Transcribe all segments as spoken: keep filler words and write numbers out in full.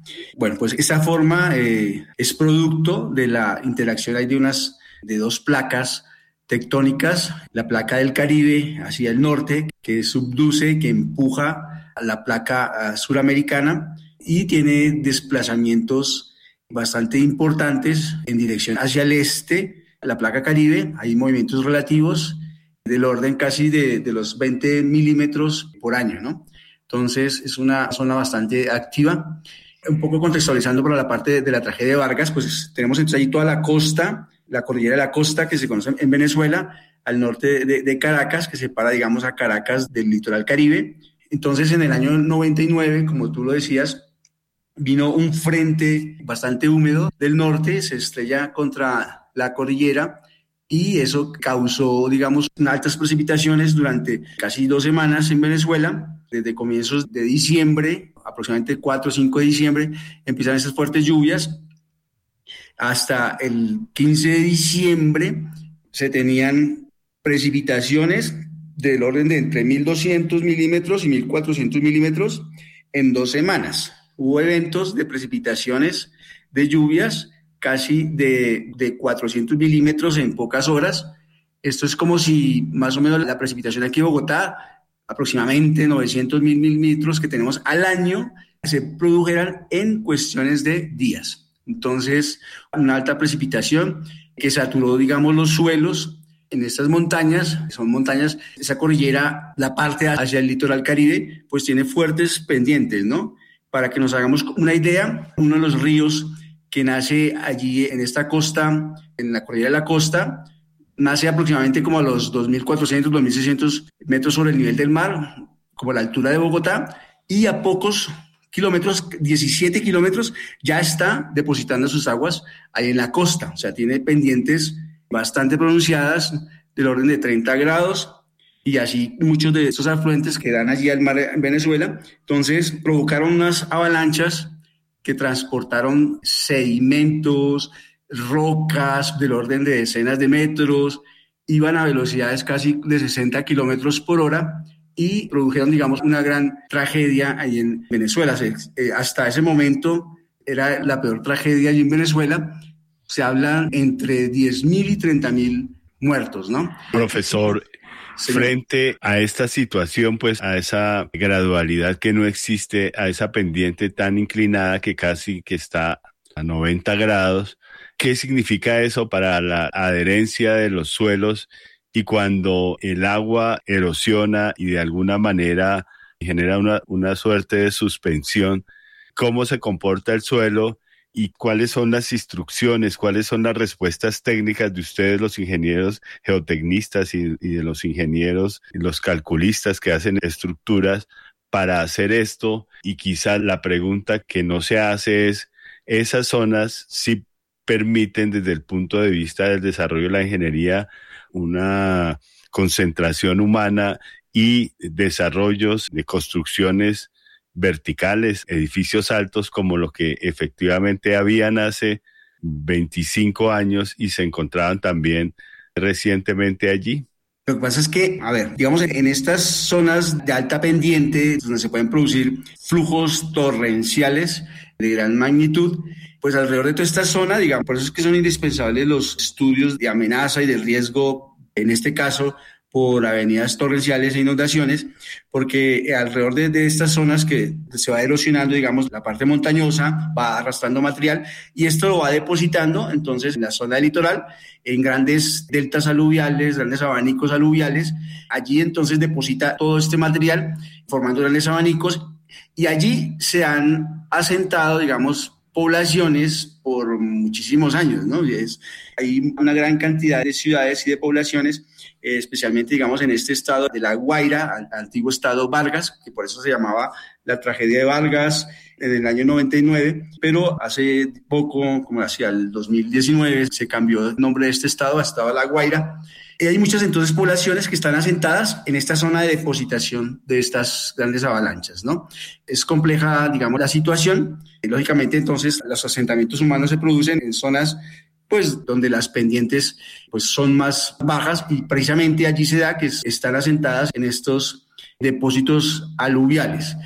Bueno, pues esa forma eh, es producto de la interacción hay de unas de dos placas tectónicas, la placa del Caribe hacia el norte, que subduce, que empuja a la placa uh, suramericana y tiene desplazamientos bastante importantes en dirección hacia el este. La placa Caribe, hay movimientos relativos del orden casi de, de los veinte milímetros por año, ¿no? Entonces es una zona bastante activa. Un poco contextualizando para la parte de, de la tragedia de Vargas, pues tenemos entonces ahí toda la costa, la cordillera de la costa que se conoce en Venezuela, al norte de, de Caracas, que separa, digamos, a Caracas del litoral Caribe. Entonces, en el año noventa y nueve, como tú lo decías, vino un frente bastante húmedo del norte, se estrella contra la cordillera y eso causó, digamos, altas precipitaciones durante casi dos semanas en Venezuela. Desde comienzos de diciembre, aproximadamente cuatro o cinco de diciembre, empiezan esas fuertes lluvias. Hasta el quince de diciembre se tenían precipitaciones del orden de entre mil doscientos milímetros y mil cuatrocientos milímetros en dos semanas. Hubo eventos de precipitaciones de lluvias casi de, de cuatrocientos milímetros en pocas horas. Esto es como si más o menos la precipitación aquí en Bogotá, aproximadamente novecientos mil milímetros que tenemos al año, se produjeran en cuestiones de días. Entonces, una alta precipitación que saturó, digamos, los suelos en estas montañas, son montañas, esa cordillera, la parte hacia el litoral Caribe, pues tiene fuertes pendientes, ¿no? Para que nos hagamos una idea, uno de los ríos que nace allí en esta costa, en la cordillera de la costa, nace aproximadamente como a los dos mil cuatrocientos, dos mil seiscientos metros sobre el nivel del mar, como a la altura de Bogotá, y a pocos kilómetros, diecisiete kilómetros, ya está depositando sus aguas ahí en la costa. O sea, tiene pendientes bastante pronunciadas del orden de treinta grados y así muchos de estos afluentes que dan allí al mar en Venezuela. Entonces provocaron unas avalanchas que transportaron sedimentos, rocas del orden de decenas de metros, iban a velocidades casi de sesenta kilómetros por hora y produjeron, digamos, una gran tragedia ahí en Venezuela. Eh, hasta ese momento era la peor tragedia allí en Venezuela. Se hablan entre diez mil y treinta mil muertos, ¿no? Profesor, sí. Frente a esta situación, pues a esa gradualidad que no existe, a esa pendiente tan inclinada que casi que está a noventa grados, ¿qué significa eso para la adherencia de los suelos? Y cuando el agua erosiona y de alguna manera genera una, una suerte de suspensión, ¿cómo se comporta el suelo y cuáles son las instrucciones, cuáles son las respuestas técnicas de ustedes, los ingenieros geotecnistas y, y de los ingenieros, los calculistas que hacen estructuras para hacer esto? Y quizá la pregunta que no se hace es, ¿esas zonas sí permiten desde el punto de vista del desarrollo de la ingeniería una concentración humana y desarrollos de construcciones verticales, edificios altos como lo que efectivamente habían hace veinticinco años y se encontraban también recientemente allí? Lo que pasa es que, a ver, digamos, en estas zonas de alta pendiente, donde se pueden producir flujos torrenciales de gran magnitud, pues alrededor de toda esta zona, digamos, por eso es que son indispensables los estudios de amenaza y de riesgo, en este caso, por avenidas torrenciales e inundaciones, porque alrededor de, de estas zonas que se va erosionando, digamos, la parte montañosa va arrastrando material y esto lo va depositando, entonces, en la zona del litoral, en grandes deltas aluviales, grandes abanicos aluviales, allí entonces deposita todo este material formando grandes abanicos y allí se han asentado, digamos, poblaciones por muchísimos años, ¿no? Y es, hay una gran cantidad de ciudades y de poblaciones, eh, especialmente, digamos, en este estado de La Guaira, al, antiguo estado Vargas, que por eso se llamaba la tragedia de Vargas en el año noventa y nueve, pero hace poco, como hacia el dos mil diecinueve, se cambió el nombre de este estado a estado de La Guaira. Y hay muchas entonces poblaciones que están asentadas en esta zona de depositación de estas grandes avalanchas, ¿no? Es compleja, digamos, la situación. Y, lógicamente, entonces, los asentamientos humanos se producen en zonas, pues, donde las pendientes, pues, son más bajas y precisamente allí se da que están asentadas en estos depósitos aluviales.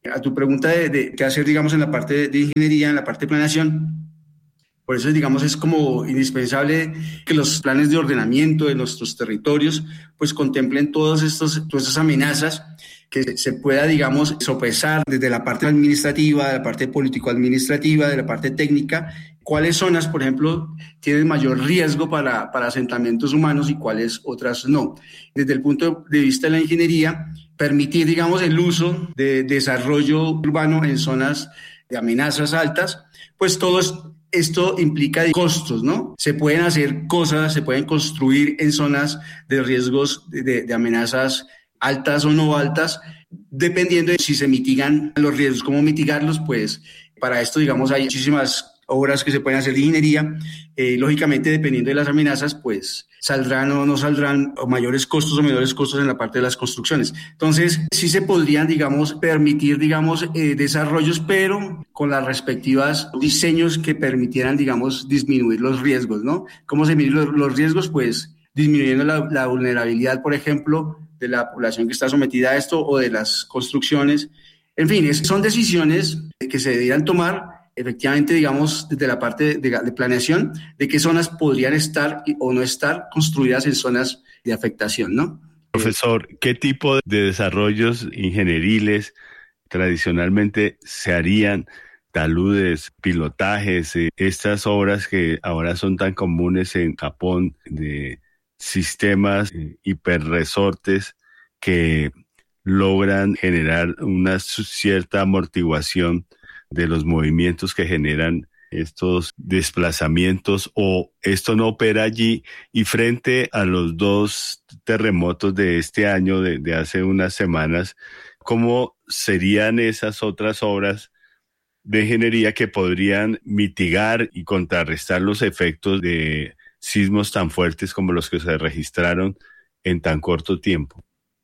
A tu pregunta de, de qué hacer, digamos, en la parte de, de ingeniería, en la parte de planeación, por eso, digamos, es como indispensable que los planes de ordenamiento de nuestros territorios pues contemplen todos estos, todas estas amenazas, que se pueda, digamos, sopesar desde la parte administrativa, de la parte político-administrativa, de la parte técnica, cuáles zonas, por ejemplo, tienen mayor riesgo para, para asentamientos humanos y cuáles otras no. Desde el punto de vista de la ingeniería, permitir, digamos, el uso de desarrollo urbano en zonas de amenazas altas, pues todos esto implica costos, ¿no? Se pueden hacer cosas, se pueden construir en zonas de riesgos de, de, de amenazas altas o no altas, dependiendo de si se mitigan los riesgos, cómo mitigarlos, pues para esto, digamos, hay muchísimas obras que se pueden hacer de ingeniería. Eh, lógicamente, dependiendo de las amenazas, pues saldrán o no saldrán o mayores costos o menores costos en la parte de las construcciones. Entonces, sí se podrían, digamos, permitir, digamos, eh, desarrollos, pero con las respectivas diseños que permitieran, digamos, disminuir los riesgos, ¿no? ¿Cómo se miden los, los riesgos? Pues disminuyendo la, la vulnerabilidad, por ejemplo, de la población que está sometida a esto o de las construcciones. En fin, es, son decisiones que se deberían tomar efectivamente, digamos, desde la parte de, de planeación, de qué zonas podrían estar o no estar construidas en zonas de afectación, ¿no? Profesor, ¿qué tipo de desarrollos ingenieriles tradicionalmente se harían? Taludes, pilotajes, eh, estas obras que ahora son tan comunes en Japón, de sistemas eh, hiperresortes que logran generar una cierta amortiguación de los movimientos que generan estos desplazamientos, o esto no opera allí. Y frente a los dos terremotos de este año, de, de hace unas semanas, ¿cómo serían esas otras obras de ingeniería que podrían mitigar y contrarrestar los efectos de sismos tan fuertes como los que se registraron en tan corto tiempo?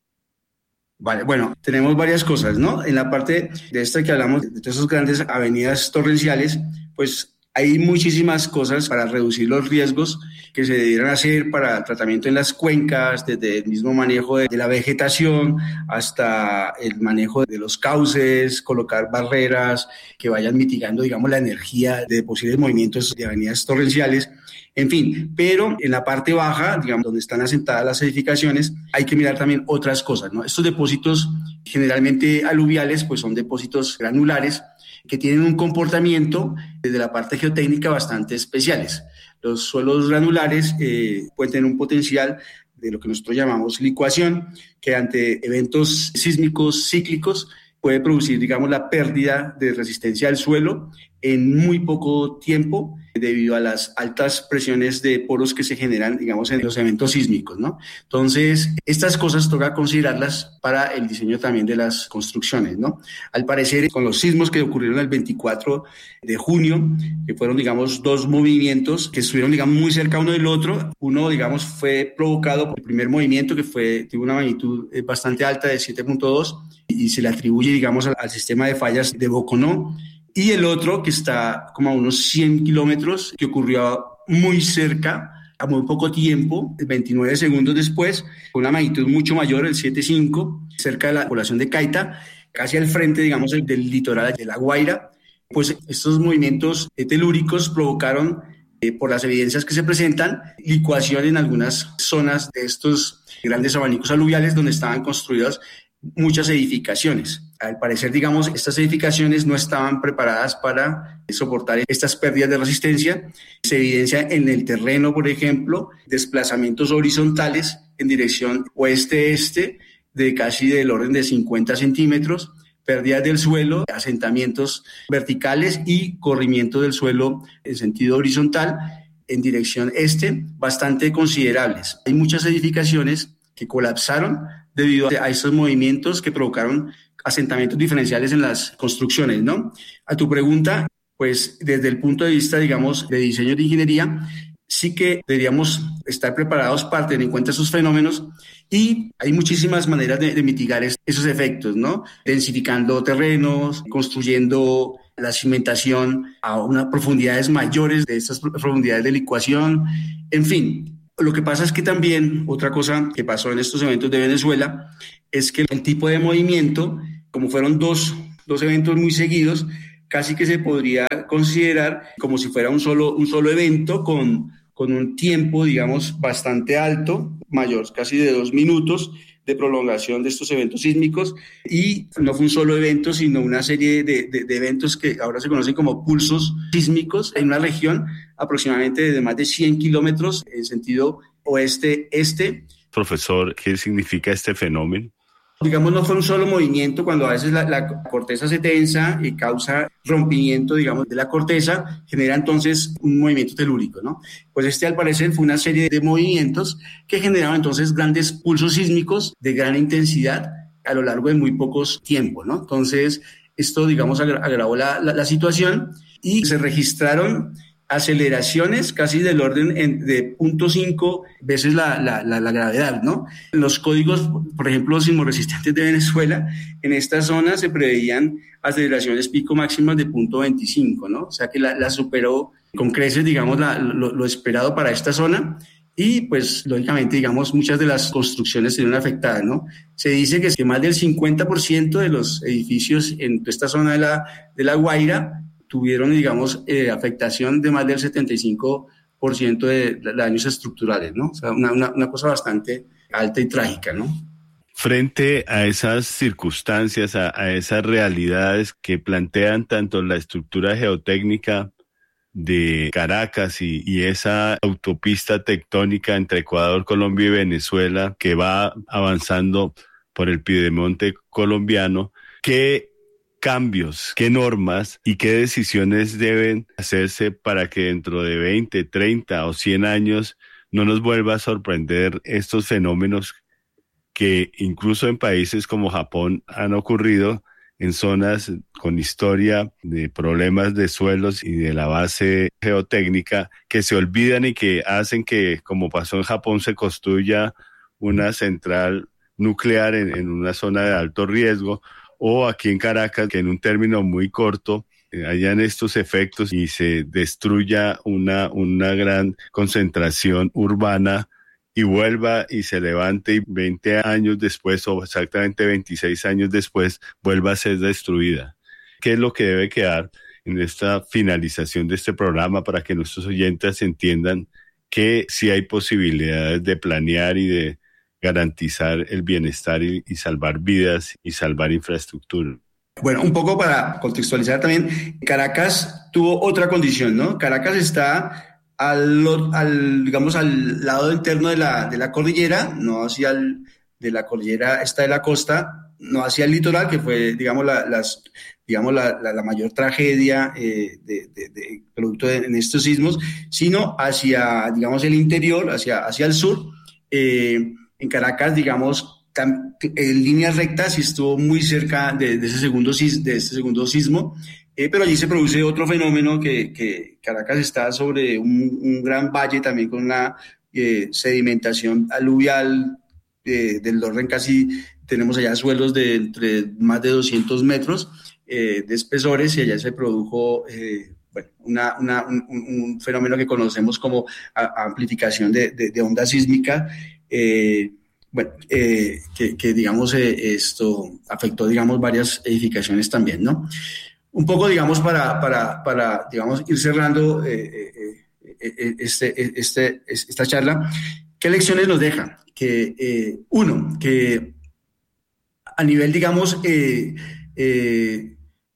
Vale, bueno, tenemos varias cosas, ¿no? En la parte de esta que hablamos, de todas esas grandes avenidas torrenciales, pues hay muchísimas cosas para reducir los riesgos que se debieran hacer para tratamiento en las cuencas, desde el mismo manejo de, de la vegetación hasta el manejo de los cauces, colocar barreras que vayan mitigando, digamos, la energía de posibles movimientos de avenidas torrenciales. En fin, pero en la parte baja, digamos, donde están asentadas las edificaciones, hay que mirar también otras cosas, ¿no? Estos depósitos generalmente aluviales, pues son depósitos granulares que tienen un comportamiento desde la parte geotécnica bastante especiales. Los suelos granulares eh, pueden tener un potencial de lo que nosotros llamamos licuación, que ante eventos sísmicos cíclicos puede producir, digamos, la pérdida de resistencia al suelo en muy poco tiempo debido a las altas presiones de poros que se generan, digamos, en los eventos sísmicos, ¿no? Entonces, estas cosas toca considerarlas para el diseño también de las construcciones, ¿no? Al parecer, con los sismos que ocurrieron el veinticuatro de junio, que fueron, digamos, dos movimientos que estuvieron, digamos, muy cerca uno del otro. Uno, digamos, fue provocado por el primer movimiento, que fue, tuvo una magnitud bastante alta de siete punto dos y se le atribuye, digamos, al, al sistema de fallas de Boconó. Y el otro, que está como a unos cien kilómetros, que ocurrió muy cerca, a muy poco tiempo, veintinueve segundos después, con una magnitud mucho mayor, el siete punto cinco, cerca de la población de Caita, casi al frente, digamos, del litoral de La Guaira. Pues estos movimientos telúricos provocaron, eh, por las evidencias que se presentan, licuación en algunas zonas de estos grandes abanicos aluviales donde estaban construidas muchas edificaciones. Al parecer, digamos, estas edificaciones no estaban preparadas para soportar estas pérdidas de resistencia. Se evidencia en el terreno, por ejemplo, desplazamientos horizontales en dirección oeste-este de casi del orden de cincuenta centímetros, pérdidas del suelo, asentamientos verticales y corrimiento del suelo en sentido horizontal en dirección este, bastante considerables. Hay muchas edificaciones que colapsaron debido a estos movimientos que provocaron asentamientos diferenciales en las construcciones, ¿no? A tu pregunta, pues desde el punto de vista, digamos, de diseño de ingeniería, sí que deberíamos estar preparados para tener en cuenta esos fenómenos y hay muchísimas maneras de, de mitigar es, esos efectos, ¿no? Densificando terrenos, construyendo la cimentación a unas profundidades mayores de estas profundidades de licuación, en fin. Lo que pasa es que también otra cosa que pasó en estos eventos de Venezuela es que el tipo de movimiento, como fueron dos dos eventos muy seguidos, casi que se podría considerar como si fuera un solo, un solo evento con, con un tiempo, digamos, bastante alto, mayor, casi de dos minutos de prolongación de estos eventos sísmicos, y no fue un solo evento, sino una serie de, de, de eventos que ahora se conocen como pulsos sísmicos en una región aproximadamente de más de cien kilómetros en sentido oeste-este. Profesor, ¿qué significa este fenómeno? Digamos, no fue un solo movimiento, cuando a veces la, la corteza se tensa y causa rompimiento, digamos, de la corteza, genera entonces un movimiento telúrico, ¿no? Pues este, al parecer, fue una serie de movimientos que generaron entonces grandes pulsos sísmicos de gran intensidad a lo largo de muy pocos tiempos, ¿no? Entonces, esto, digamos, agra- agravó la, la, la situación y se registraron aceleraciones casi del orden en, de cero punto cinco veces la, la, la, la gravedad, ¿no? Los códigos, por ejemplo, los sismorresistentes de Venezuela, en esta zona se preveían aceleraciones pico máximas de cero punto veinticinco, ¿no? O sea que la, la superó con creces, digamos, la, lo, lo esperado para esta zona. Y pues, lógicamente, digamos, muchas de las construcciones se vieron afectadas, ¿no? Se dice que más del cincuenta por ciento de los edificios en esta zona de la, de la Guaira tuvieron, digamos, eh, afectación de más del setenta y cinco por ciento de daños estructurales, ¿no? O sea, una, una, una cosa bastante alta y trágica, ¿no? Frente a esas circunstancias, a, a esas realidades que plantean tanto la estructura geotécnica de Caracas y, y esa autopista tectónica entre Ecuador, Colombia y Venezuela que va avanzando por el piedemonte colombiano, ¿qué cambios, qué normas y qué decisiones deben hacerse para que dentro de veinte, treinta o cien años no nos vuelva a sorprender estos fenómenos que incluso en países como Japón han ocurrido en zonas con historia de problemas de suelos y de la base geotécnica que se olvidan y que hacen que, como pasó en Japón, se construya una central nuclear en, en una zona de alto riesgo, o aquí en Caracas, que en un término muy corto eh, hayan estos efectos y se destruya una, una gran concentración urbana y vuelva y se levante y veinte años después, o exactamente veintiséis años después, vuelva a ser destruida. ¿Qué es lo que debe quedar en esta finalización de este programa para que nuestros oyentes entiendan que sí hay posibilidades de planear y de garantizar el bienestar y, y salvar vidas y salvar infraestructura? Bueno, un poco para contextualizar también, Caracas tuvo otra condición, ¿no? Caracas está al, al digamos, al lado interno de la, de la cordillera, no hacia el, de la cordillera esta de la costa, no hacia el litoral, que fue, digamos, la, las, digamos, la, la, la mayor tragedia eh, de, de, de producto de, en estos sismos, sino hacia, digamos, el interior, hacia, hacia el sur. Eh, en Caracas, digamos, tam, en línea recta, sí estuvo muy cerca de, de, ese, segundo sis, de este segundo sismo, eh, pero allí se produce otro fenómeno que, que Caracas está sobre un, un gran valle también con una eh, sedimentación aluvial eh, del orden casi, tenemos allá suelos de entre más de doscientos metros eh, de espesores, y allá se produjo eh, bueno, una, una, un, un fenómeno que conocemos como a, amplificación de, de, de onda sísmica, eh, bueno, eh, que, que digamos eh, esto afectó, digamos, varias edificaciones también, ¿no? Un poco, digamos, para, para, para digamos, ir cerrando eh, eh, eh, este, este, esta charla, ¿qué lecciones nos deja? Que, eh, uno, que a nivel, digamos, eh, eh,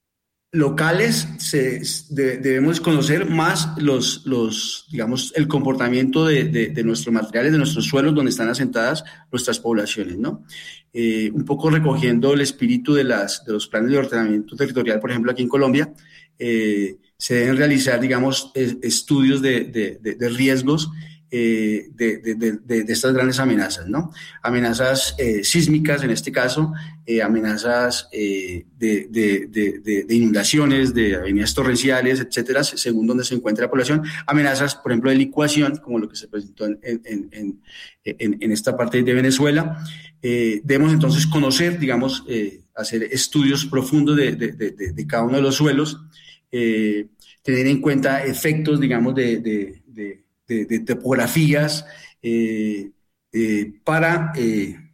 locales se, de, debemos conocer más los, los, digamos, el comportamiento de, de, de nuestros materiales, de nuestros suelos donde están asentadas nuestras poblaciones, ¿no? Eh, un poco recogiendo el espíritu de, las, de los planes de ordenamiento territorial, por ejemplo, aquí en Colombia, eh, se deben realizar, digamos, eh, estudios de, de, de, de riesgos eh, de, de, de, de estas grandes amenazas, ¿no? Amenazas eh, sísmicas, en este caso, eh, amenazas eh, de, de, de, de, de inundaciones, de avenidas torrenciales, etcétera, según donde se encuentre la población. Amenazas, por ejemplo, de licuación, como lo que se presentó en, en, en, en, en esta parte de Venezuela. Eh, debemos entonces conocer, digamos, eh, hacer estudios profundos de, de, de, de cada uno de los suelos, eh, tener en cuenta efectos, digamos, de, de, de De, de topografías eh, eh, para, eh,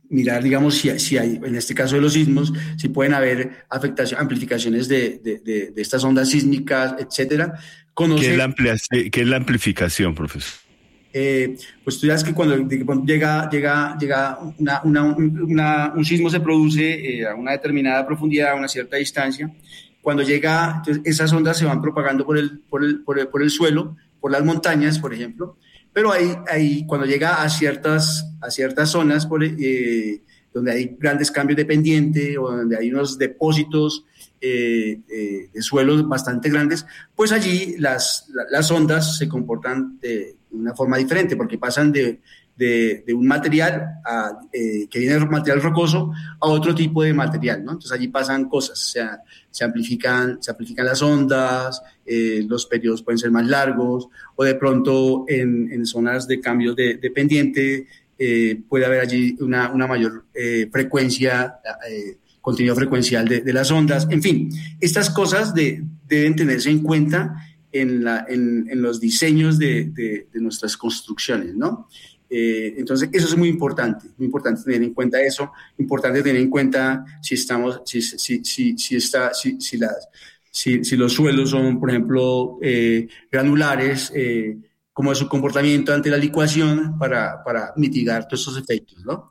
mirar, digamos, si, si hay, en este caso de los sismos, si pueden haber afectaciones, amplificaciones de, de, de, de estas ondas sísmicas, etcétera. Conocer, ¿Qué, es la amplia, ¿Qué es la amplificación, profesor? Eh, pues tú sabes que cuando, cuando llega, llega, llega una, una, una, un sismo se produce eh, a una determinada profundidad, a una cierta distancia. Cuando llega, entonces esas ondas se van propagando por el, por el, por el, por el suelo, por las montañas, por ejemplo, pero ahí, ahí cuando llega a ciertas, a ciertas zonas por, eh, donde hay grandes cambios de pendiente o donde hay unos depósitos eh, eh, de suelos bastante grandes, pues allí las, las ondas se comportan de una forma diferente, porque pasan de, de, de un material a, eh, que viene de material rocoso a otro tipo de material, ¿no? Entonces allí pasan cosas, o sea, se amplifican, se amplifican las ondas, eh, los periodos pueden ser más largos, o de pronto en, en zonas de cambios de, de pendiente eh, puede haber allí una, una mayor eh, frecuencia, eh, contenido frecuencial de, de las ondas. En fin, estas cosas de, deben tenerse en cuenta en, la, en, en los diseños de, de, de nuestras construcciones, ¿no? Eh, entonces, eso es muy importante, muy importante tener en cuenta eso, importante tener en cuenta si estamos, si, si, si, si, está, si, si, las, si, si los suelos son, por ejemplo, eh, granulares, eh, cómo es su comportamiento ante la licuación para, para mitigar todos esos efectos, ¿no?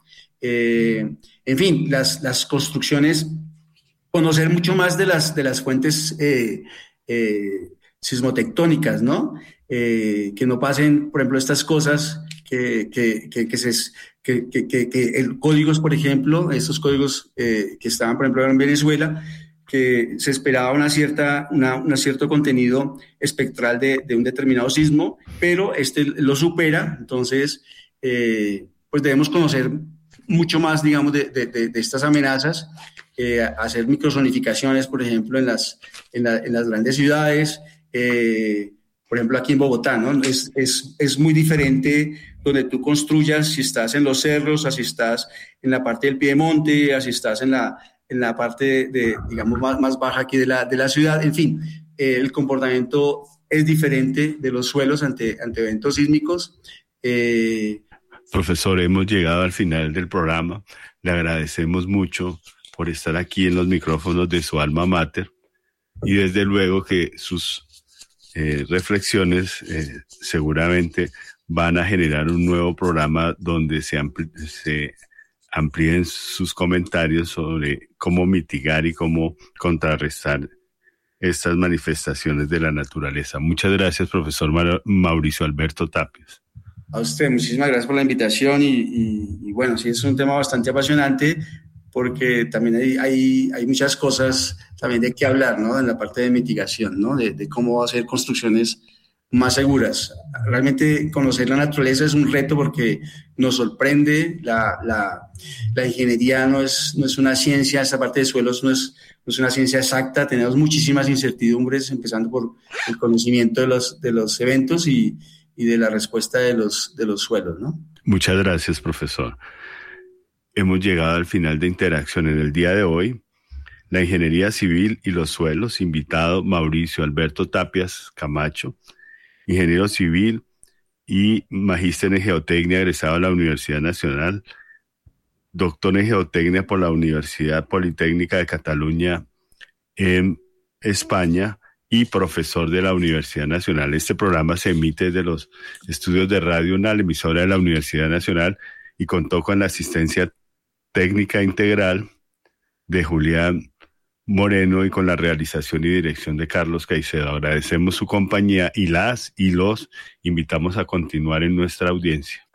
Eh, en fin, las, las construcciones, conocer mucho más de las, de las fuentes eh, eh, sismotectónicas, ¿no? Eh, que no pasen, por ejemplo, estas cosas que, que, que, que, se, que, que, que, que el códigos, por ejemplo, estos códigos eh, que estaban, por ejemplo, en Venezuela, que se esperaba una cierta, una, una cierto contenido espectral de, de un determinado sismo, pero este lo supera, entonces, eh, pues debemos conocer mucho más, digamos, de, de, de, de estas amenazas, eh, hacer microzonificaciones, por ejemplo, en las, en, la, en las grandes ciudades, eh, por ejemplo, aquí en Bogotá, ¿no? Es, es, es muy diferente donde tú construyas, si estás en los cerros, si estás en la parte del piedemonte, si estás en la, en la parte, de, de, digamos, más, más baja aquí de la, de la ciudad. En fin, eh, el comportamiento es diferente de los suelos ante, ante eventos sísmicos. Eh, Profesor, hemos llegado al final del programa. Le agradecemos mucho por estar aquí en los micrófonos de su alma mater y desde luego que sus eh, reflexiones eh, seguramente van a generar un nuevo programa donde se, ampli- se amplíen sus comentarios sobre cómo mitigar y cómo contrarrestar estas manifestaciones de la naturaleza. Muchas gracias, profesor Mar- Mauricio Alberto Tapias. A usted, muchísimas gracias por la invitación y, y, y bueno, sí, es un tema bastante apasionante porque también hay, hay, hay muchas cosas también de qué hablar, ¿no? En la parte de mitigación, ¿no? De, de cómo hacer construcciones más seguras. Realmente conocer la naturaleza es un reto porque nos sorprende, la, la, la ingeniería no es, no es una ciencia, esa parte de suelos no es, no es una ciencia exacta, tenemos muchísimas incertidumbres, empezando por el conocimiento de los, de los eventos y y de la respuesta de los, de los suelos, ¿no? Muchas gracias, profesor. Hemos llegado al final de Interacción en el día de hoy. La ingeniería civil y los suelos, invitado Mauricio Alberto Tapias Camacho, ingeniero civil y magíster en geotecnia, egresado de la Universidad Nacional, doctor en geotecnia por la Universidad Politécnica de Cataluña en España, y profesor de la Universidad Nacional. Este programa se emite desde los estudios de Radio UNAL, emisora de la Universidad Nacional, y contó con la asistencia técnica integral de Julián Moreno y con la realización y dirección de Carlos Caicedo. Agradecemos su compañía y las y los invitamos a continuar en nuestra audiencia.